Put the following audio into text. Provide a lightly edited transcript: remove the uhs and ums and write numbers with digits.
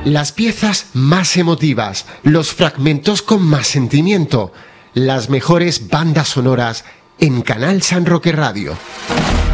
Las piezas más emotivas, los fragmentos con más sentimiento, las mejores bandas sonoras en Canal San Roque Radio.